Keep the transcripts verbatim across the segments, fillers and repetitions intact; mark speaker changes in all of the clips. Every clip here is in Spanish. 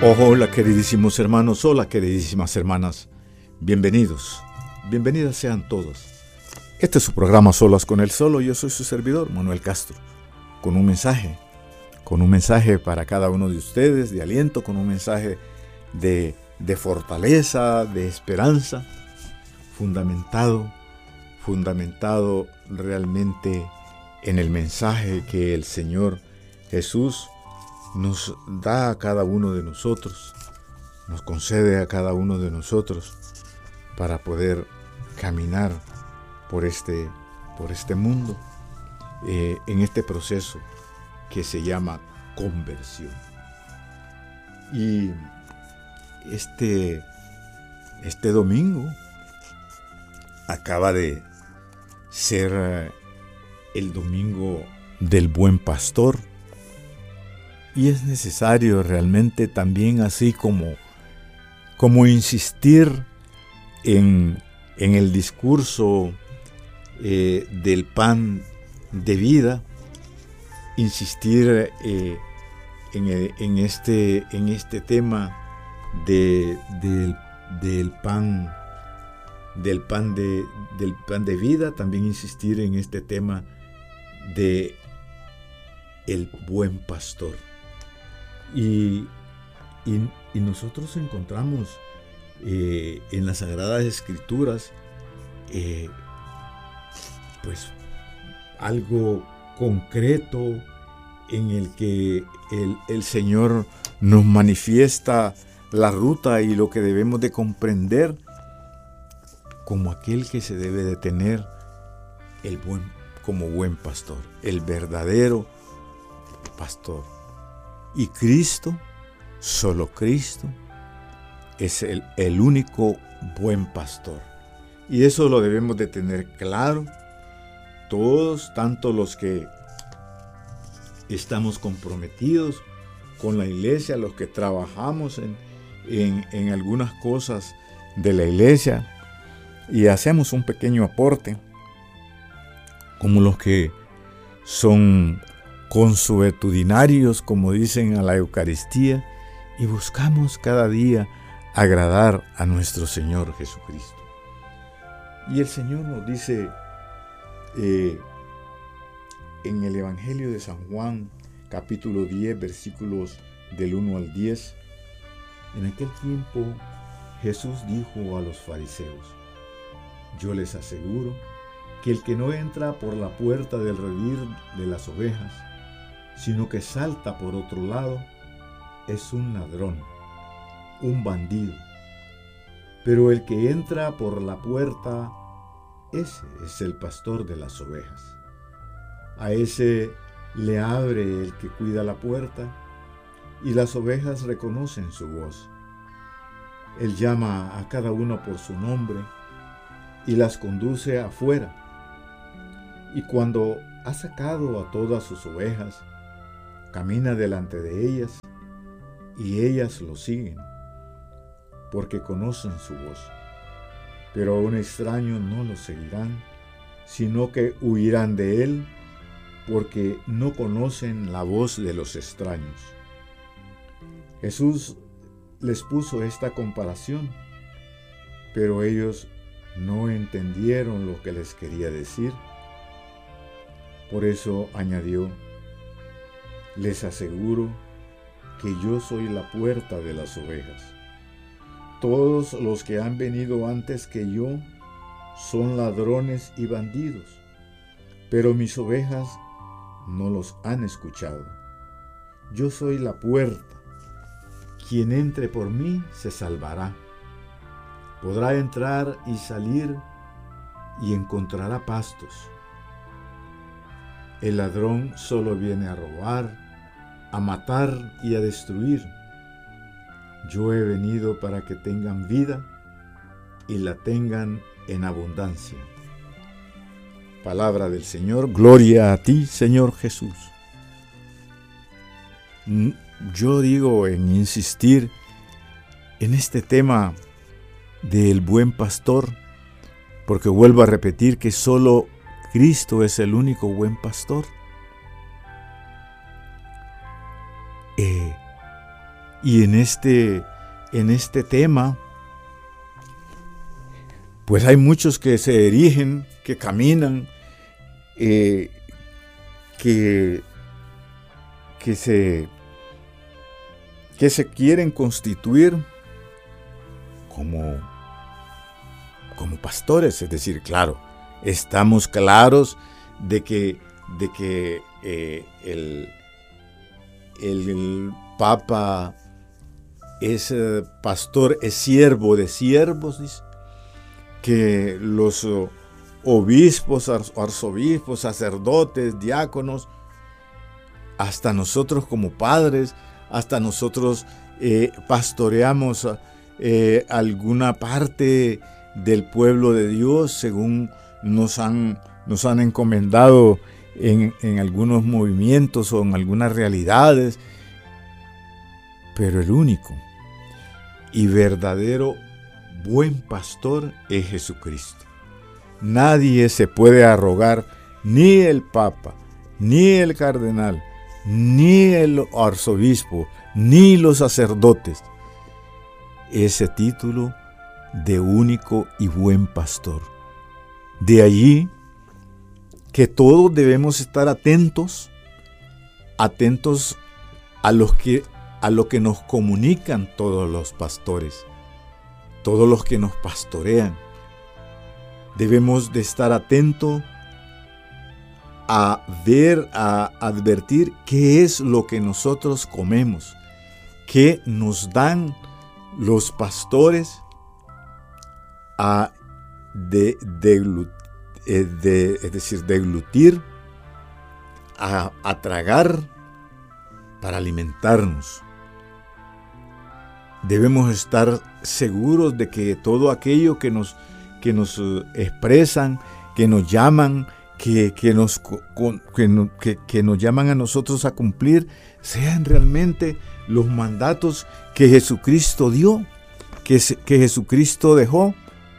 Speaker 1: Hola queridísimos hermanos, hola queridísimas hermanas, bienvenidos, bienvenidas sean todos. Este es su programa Solas con el Solo, yo soy su servidor, Manuel Castro, con un mensaje, con un mensaje para cada uno de ustedes, de aliento, con un mensaje de, de fortaleza, de esperanza, fundamentado, fundamentado realmente en el mensaje que el Señor Jesús nos da a cada uno de nosotros, nos concede a cada uno de nosotros para poder caminar por este, por este mundo, eh, en este proceso que se llama conversión. Y este, este domingo acaba de ser el domingo del Buen Pastor. Y es necesario realmente también, así como, como insistir en, en el discurso eh, del pan de vida, insistir eh, en, en, este, en este tema de, de, del pan, del pan de, del pan de vida, también insistir en este tema de el buen pastor. Y, y, y nosotros encontramos eh, en las Sagradas Escrituras eh, pues algo concreto en el que el, el Señor nos manifiesta la ruta y lo que debemos de comprender como aquel que se debe de tener el buen, como buen pastor, el verdadero pastor. Y Cristo, solo Cristo, es el, el único buen pastor. Y eso lo debemos de tener claro todos, tanto los que estamos comprometidos con la iglesia, los que trabajamos en, en, en algunas cosas de la iglesia y hacemos un pequeño aporte, como los que son consuetudinarios, como dicen, a la Eucaristía, y buscamos cada día agradar a nuestro Señor Jesucristo. Y el Señor nos dice eh, en el Evangelio de San Juan, capítulo diez, versículos del uno al diez, en aquel tiempo Jesús dijo a los fariseos: yo les aseguro que el que no entra por la puerta del redil de las ovejas, sino que salta por otro lado, es un ladrón, un bandido. Pero el que entra por la puerta, ese es el pastor de las ovejas. A ese le abre el que cuida la puerta, y las ovejas reconocen su voz. Él llama a cada uno por su nombre y las conduce afuera. Y cuando ha sacado a todas sus ovejas, camina delante de ellas, y ellas lo siguen, porque conocen su voz. Pero a un extraño no lo seguirán, sino que huirán de él, porque no conocen la voz de los extraños. Jesús les puso esta comparación, pero ellos no entendieron lo que les quería decir. Por eso añadió: les aseguro que yo soy la puerta de las ovejas. Todos los que han venido antes que yo son ladrones y bandidos, pero mis ovejas no los han escuchado. Yo soy la puerta. Quien entre por mí se salvará. Podrá entrar y salir y encontrará pastos. El ladrón solo viene a robar, a matar y a destruir. Yo he venido para que tengan vida y la tengan en abundancia. Palabra del Señor. Gloria a ti, Señor Jesús. Yo digo en insistir en este tema del buen pastor, porque vuelvo a repetir que solo Cristo es el único buen pastor. Eh, Y en este, en este tema, pues hay muchos que se erigen, que caminan, eh, que, que, se, que se quieren constituir como, como pastores. Es decir, claro, estamos claros de que, de que eh, el, el, el Papa es eh, pastor, es siervo de siervos, dice, que los uh, obispos, arzobispos, sacerdotes, diáconos, hasta nosotros como padres, hasta nosotros eh, pastoreamos eh, alguna parte del pueblo de Dios según nos han, nos han encomendado en, en algunos movimientos o en algunas realidades. Pero el único y verdadero buen pastor es Jesucristo. Nadie se puede arrogar, ni el Papa, ni el cardenal, ni el arzobispo, ni los sacerdotes, ese título de único y buen pastor. De allí que todos debemos estar atentos, atentos a los que a lo que nos comunican todos los pastores, todos los que nos pastorean. Debemos de estar atentos a ver, a advertir qué es lo que nosotros comemos, qué nos dan los pastores a de, de, de, es decir, deglutir, a, a tragar para alimentarnos. Debemos estar seguros de que todo aquello que nos, que nos expresan, que nos llaman, que, que, nos, que, que, que nos llaman a nosotros a cumplir, sean realmente los mandatos que Jesucristo dio, que, que Jesucristo dejó,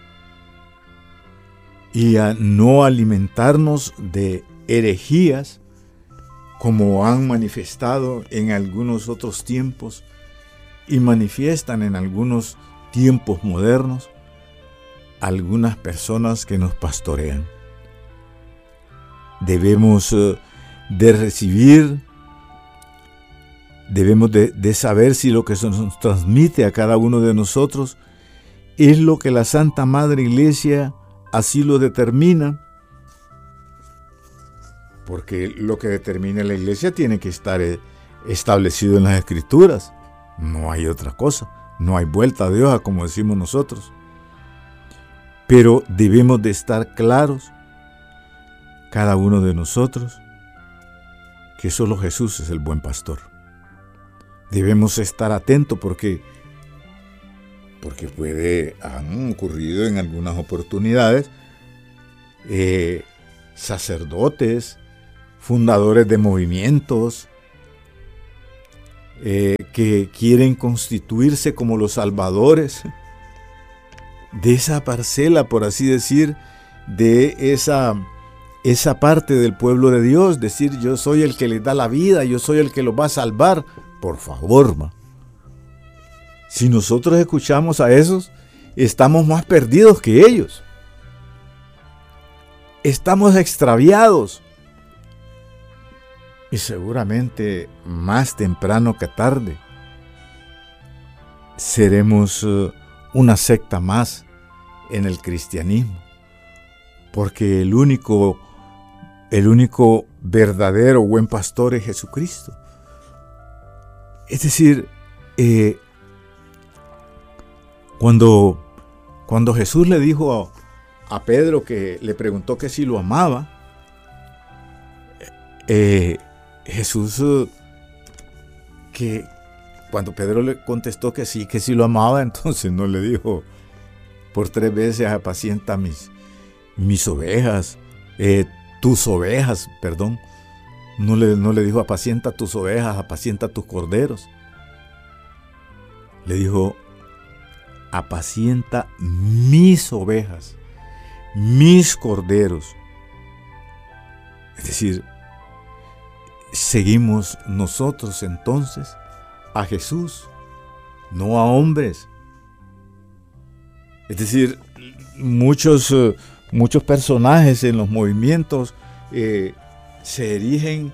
Speaker 1: y a no alimentarnos de herejías como han manifestado en algunos otros tiempos y manifiestan en algunos tiempos modernos algunas personas que nos pastorean. Debemos uh, de recibir, debemos de, de saber si lo que se nos transmite a cada uno de nosotros es lo que la Santa Madre Iglesia así lo determina, porque lo que determina la Iglesia tiene que estar eh, establecido en las Escrituras. No hay otra cosa, no hay vuelta de hoja, como decimos nosotros. Pero debemos de estar claros, cada uno de nosotros, que solo Jesús es el buen pastor. Debemos estar atentos porque, porque puede, han ocurrido en algunas oportunidades, eh, sacerdotes, fundadores de movimientos, Eh, que quieren constituirse como los salvadores de esa parcela, por así decir, de esa, esa parte del pueblo de Dios, decir yo soy el que les da la vida, yo soy el que los va a salvar. Por favor, ma. Si nosotros escuchamos a esos, estamos más perdidos que ellos. Estamos extraviados. Y seguramente más temprano que tarde seremos uh, una secta más en el cristianismo, porque el único, el único verdadero buen pastor es Jesucristo. Es decir, eh, cuando, cuando Jesús le dijo a, a Pedro, que le preguntó que si lo amaba, eh, Jesús, que cuando Pedro le contestó que sí, que sí lo amaba, entonces no le dijo por tres veces apacienta mis, mis ovejas, eh, tus ovejas, perdón. No le, no le dijo apacienta tus ovejas, apacienta tus corderos. Le dijo apacienta mis ovejas, mis corderos. Es decir, seguimos nosotros entonces a Jesús no a hombres. Es decir, muchos, eh, muchos personajes en los movimientos eh, se erigen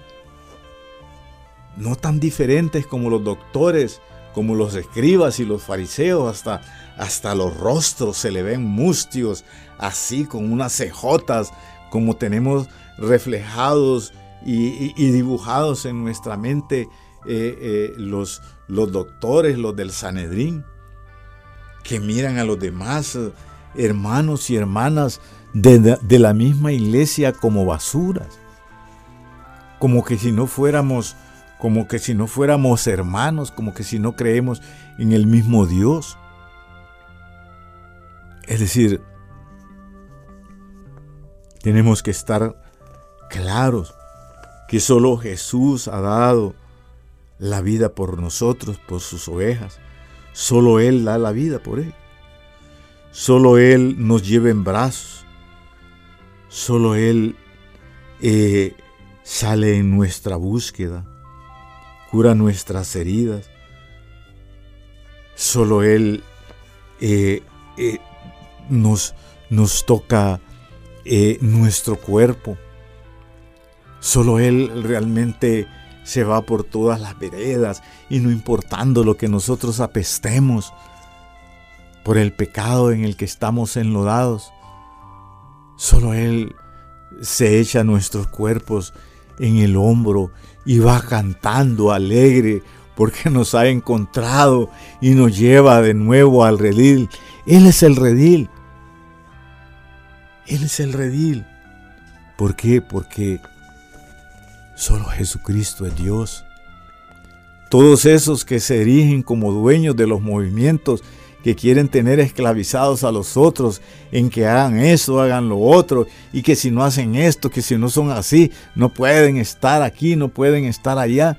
Speaker 1: no tan diferentes como los doctores, como los escribas y los fariseos, hasta, hasta los rostros se le ven mustios, así con unas cejotas, como tenemos reflejados y, y, y dibujados en nuestra mente eh, eh, los, los doctores, los del Sanedrín, que miran a los demás eh, hermanos y hermanas de, de, de la misma iglesia como basuras, como que si no fuéramos como que si no fuéramos hermanos, como que si no creemos en el mismo Dios. Es decir, tenemos que estar claros que solo Jesús ha dado la vida por nosotros, por sus ovejas. Solo Él da la vida por Él. Solo Él nos lleva en brazos. Solo Él eh, sale en nuestra búsqueda. Cura nuestras heridas. Solo Él eh, eh, nos, nos toca eh, nuestro cuerpo. Solo Él realmente se va por todas las veredas y no importando lo que nosotros apestemos por el pecado en el que estamos enlodados. Solo Él se echa nuestros cuerpos en el hombro y va cantando alegre porque nos ha encontrado y nos lleva de nuevo al redil. Él es el redil. Él es el redil. ¿Por qué? Porque solo Jesucristo es Dios. Todos esos que se erigen como dueños de los movimientos, que quieren tener esclavizados a los otros, en que hagan eso, hagan lo otro, y que si no hacen esto, que si no son así, no pueden estar aquí, no pueden estar allá.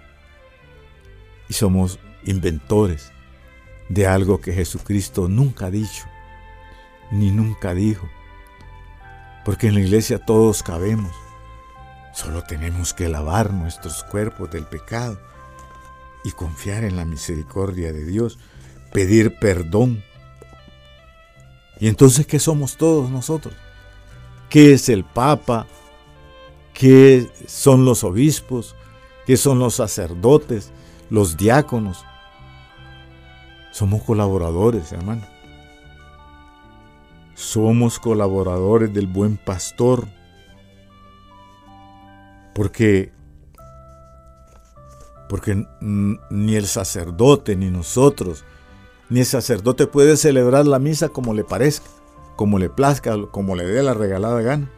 Speaker 1: Y somos inventores de algo que Jesucristo nunca ha dicho, ni nunca dijo. Porque en la iglesia todos cabemos. Solo tenemos que lavar nuestros cuerpos del pecado y confiar en la misericordia de Dios, pedir perdón. ¿Y entonces qué somos todos nosotros? ¿Qué es el Papa? ¿Qué son los obispos? ¿Qué son los sacerdotes? ¿Los diáconos? Somos colaboradores, hermano. Somos colaboradores del buen pastor. Porque, porque ni el sacerdote, ni nosotros, ni el sacerdote puede celebrar la misa como le parezca, como le plazca, como le dé la regalada gana.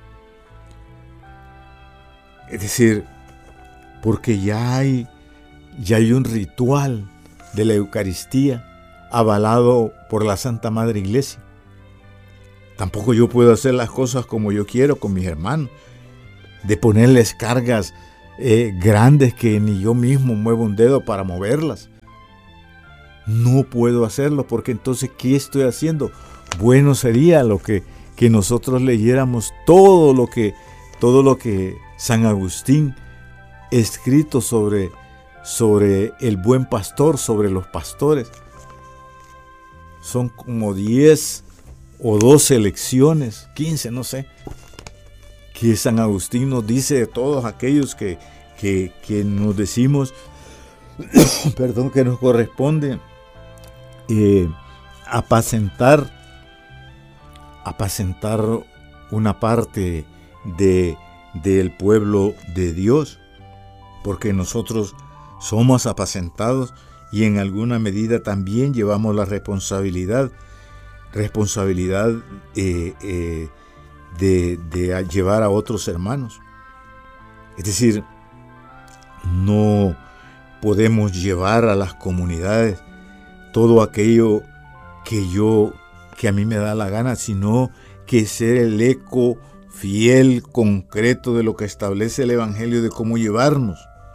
Speaker 1: Es decir, porque ya hay, ya hay un ritual de la Eucaristía avalado por la Santa Madre Iglesia. Tampoco yo puedo hacer las cosas como yo quiero con mis hermanos, de ponerles cargas eh, grandes que ni yo mismo muevo un dedo para moverlas. No puedo hacerlo porque entonces ¿qué estoy haciendo? Bueno sería lo que, que nosotros leyéramos todo lo que, todo lo que San Agustín escrito sobre, sobre el buen pastor, sobre los pastores. Son como diez o doce lecciones, quince, no sé, que San Agustín nos dice de todos aquellos que, que, que nos decimos, perdón, que nos corresponde eh, apacentar, apacentar una parte de, del pueblo de Dios, porque nosotros somos apacentados y en alguna medida también llevamos la responsabilidad, responsabilidad eh, eh, De, de llevar a otros hermanos. Es decir, no podemos llevar a las comunidades todo aquello que yo, que a mí me da la gana, sino que ser el eco fiel, concreto de lo que establece el Evangelio de cómo llevarnos.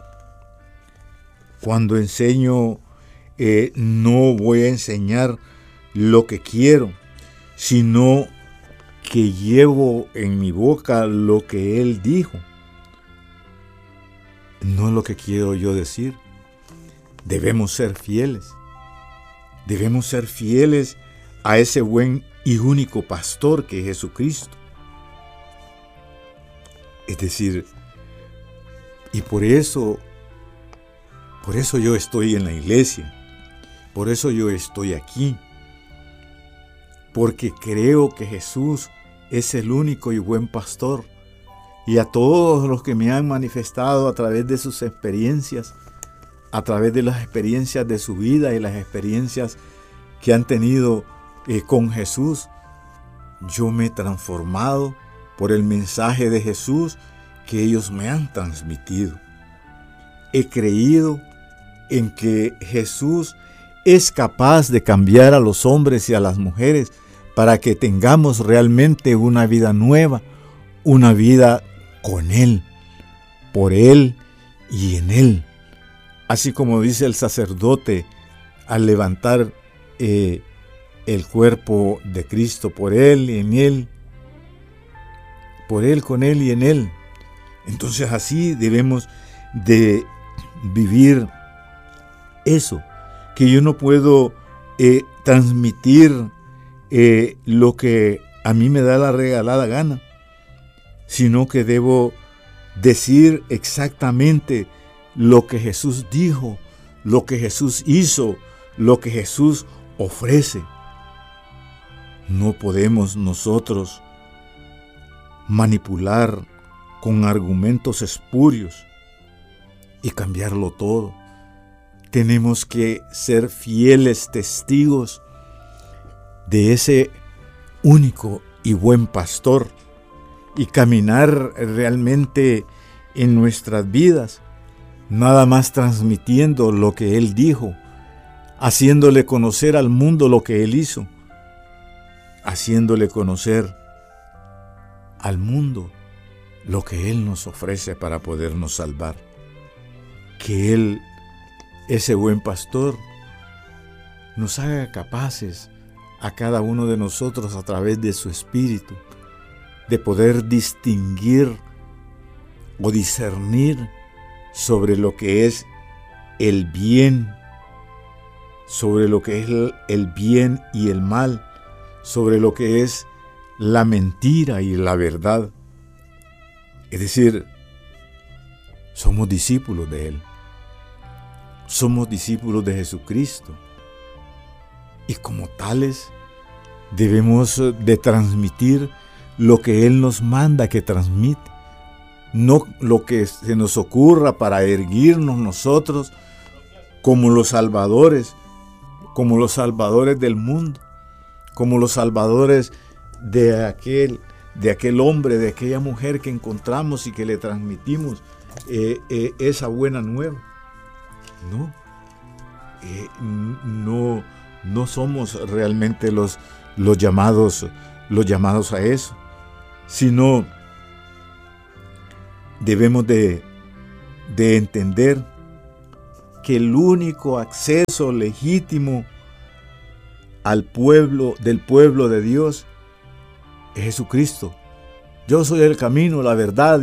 Speaker 1: Cuando enseño, eh, no voy a enseñar lo que quiero, sino que llevo en mi boca lo que Él dijo, no lo que quiero yo decir. Debemos ser fieles, Debemos ser fieles a ese buen y único pastor que es Jesucristo. Es decir, y por eso, por eso yo estoy en la iglesia, por eso yo estoy aquí, porque creo que Jesús es el único y buen pastor. Y a todos los que me han manifestado a través de sus experiencias, a través de las experiencias de su vida y las experiencias que han tenido eh, con Jesús, yo me he transformado por el mensaje de Jesús que ellos me han transmitido. He creído en que Jesús es capaz de cambiar a los hombres y a las mujeres para que tengamos realmente una vida nueva, una vida con Él, por Él y en Él. Así como dice el sacerdote al levantar eh, el cuerpo de Cristo, por Él y en Él, por Él, con Él y en Él. Entonces así debemos de vivir eso, que yo no puedo eh, transmitir eh, lo que a mí me da la regalada gana, sino que debo decir exactamente lo que Jesús dijo, lo que Jesús hizo, lo que Jesús ofrece. No podemos nosotros manipular con argumentos espurios y cambiarlo todo. Tenemos que ser fieles testigos de ese único y buen pastor y caminar realmente en nuestras vidas, nada más transmitiendo lo que Él dijo, haciéndole conocer al mundo lo que Él hizo, haciéndole conocer al mundo lo que Él nos ofrece para podernos salvar. Que Él, ese buen pastor, nos haga capaces a cada uno de nosotros a través de su Espíritu de poder distinguir o discernir sobre lo que es el bien, sobre lo que es el bien y el mal, sobre lo que es la mentira y la verdad. Es decir, somos discípulos de Él. Somos discípulos de Jesucristo. Y como tales, debemos de transmitir lo que Él nos manda que transmite. No lo que se nos ocurra para erguirnos nosotros como los salvadores, como los salvadores del mundo, como los salvadores de aquel, de aquel hombre, de aquella mujer que encontramos y que le transmitimos eh, eh, esa buena nueva. No, eh, no, no somos realmente los, los llamados, los llamados a eso, sino debemos de, de entender que el único acceso legítimo al pueblo, del pueblo de Dios, es Jesucristo. Yo soy el camino, la verdad